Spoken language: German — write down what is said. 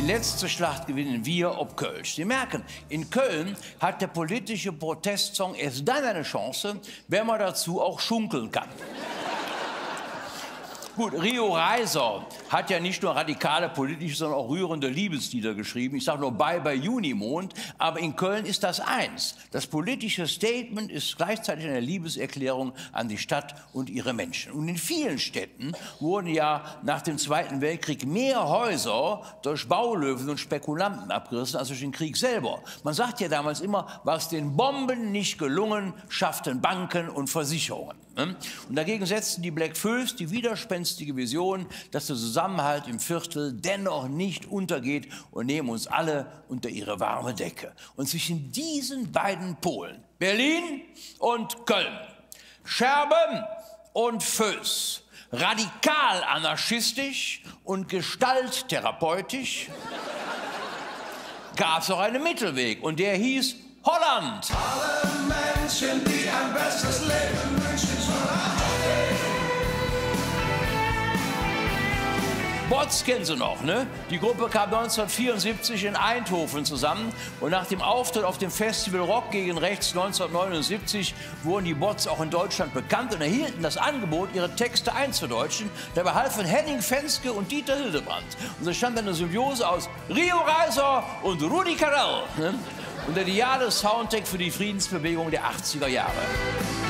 letzte Schlacht gewinnen wir ob Kölsch. Sie merken, in Köln hat der politische Protestsong erst dann eine Chance, wenn man dazu auch schunkeln kann. Gut, Rio Reiser hat ja nicht nur radikale politische, sondern auch rührende Liebeslieder geschrieben. Ich sage nur Bye bei Junimond, aber in Köln ist das eins. Das politische Statement ist gleichzeitig eine Liebeserklärung an die Stadt und ihre Menschen. Und in vielen Städten wurden ja nach dem Zweiten Weltkrieg mehr Häuser durch Baulöwen und Spekulanten abgerissen als durch den Krieg selber. Man sagt ja damals immer, was den Bomben nicht gelungen, schafften Banken und Versicherungen. Und dagegen setzten die Black Föß die widerspenstige Vision, dass der Zusammenhalt im Viertel dennoch nicht untergeht, und nehmen uns alle unter ihre warme Decke. Und zwischen diesen beiden Polen, Berlin und Köln, Scherben und Föß, radikal anarchistisch und gestalttherapeutisch, gab es auch einen Mittelweg, und der hieß Holland. Alle Menschen, die ein besseres Leben wünschen, Bots kennen Sie noch, ne? Die Gruppe kam 1974 in Eindhoven zusammen, und nach dem Auftritt auf dem Festival Rock gegen Rechts 1979 wurden die Bots auch in Deutschland bekannt und erhielten das Angebot, ihre Texte einzudeutschen. Dabei halfen Henning Fenske und Dieter Hildebrandt. Und so stand eine Symbiose aus Rio Reiser und Rudi Carrell, ne? Und der ideale Soundtrack für die Friedensbewegung der 80er Jahre.